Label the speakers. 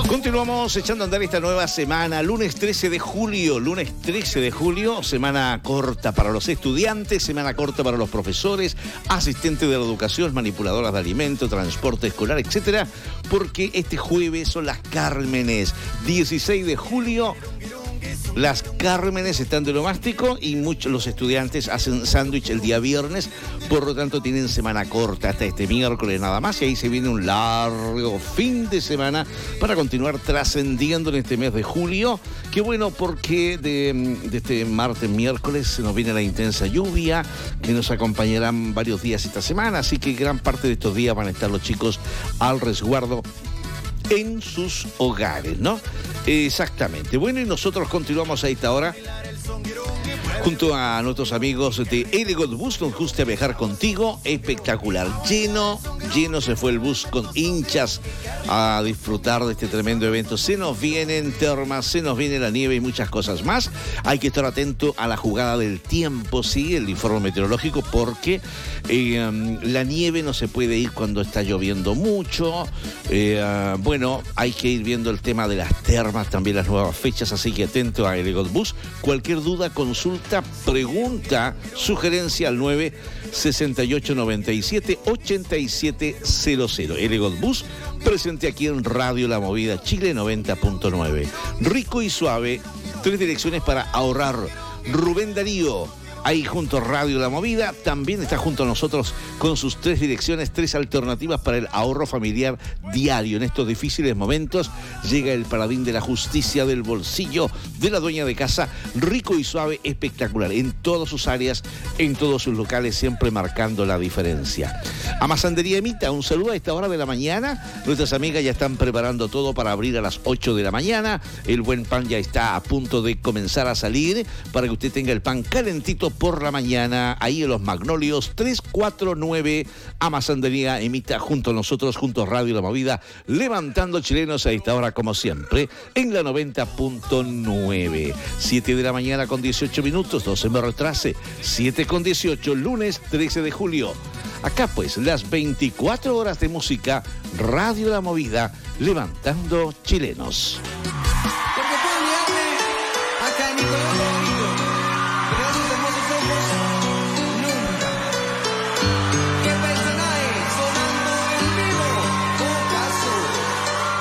Speaker 1: Continuamos echando a andar esta nueva semana, lunes 13 de julio, semana corta para los estudiantes, semana corta para los profesores, asistentes de la educación, manipuladoras de alimentos, transporte escolar, etcétera, porque este jueves son las Cármenes, 16 de julio. Las Cármenes están de onomástico y muchos los estudiantes hacen sándwich el día viernes, por lo tanto tienen semana corta hasta este miércoles nada más y ahí se viene un largo fin de semana para continuar trascendiendo en este mes de julio. Qué bueno porque de este martes, miércoles se nos viene la intensa lluvia que nos acompañarán varios días esta semana, así que gran parte de estos días van a estar los chicos al resguardo en sus hogares, ¿no? Exactamente. Bueno, y nosotros continuamos a esta hora junto a nuestros amigos de Elegant Bus. Nos gusta viajar contigo. Espectacular. Lleno se fue el bus con hinchas a disfrutar de este tremendo evento. Se nos vienen termas, se nos viene la nieve y muchas cosas más. Hay que estar atento a la jugada del tiempo, sí, el informe meteorológico, porque la nieve no se puede ir cuando está lloviendo mucho. Bueno, hay que ir viendo el tema de las termas, también las nuevas fechas, así que atento a Elegant Bus. Cualquier duda, consulta, pregunta, sugerencia al 96897-8700. Elegant Bus, presente aquí en Radio La Movida Chile 90.9. Rico y suave, 3 direcciones para ahorrar. Rubén Darío, ahí junto a Radio La Movida, también está junto a nosotros con sus 3 direcciones, 3 alternativas para el ahorro familiar diario. En estos difíciles momentos llega el paladín de la justicia del bolsillo de la dueña de casa, rico y suave, espectacular, en todas sus áreas, en todos sus locales, siempre marcando la diferencia. A Masandería Emita, un saludo a esta hora de la mañana. Nuestras amigas ya están preparando todo para abrir a las 8 de la mañana. El buen pan ya está a punto de comenzar a salir para que usted tenga el pan calentito por la mañana, ahí en Los Magnolios 349, a Masandería Emita, junto a nosotros, junto a Radio La Movida, levantando chilenos a esta hora como siempre, en la 90.9. 7 de la mañana con 18 minutos, no se me retrase, 7 con 18, lunes 13 de julio. Acá pues, las 24 horas de música, Radio La Movida, levantando chilenos.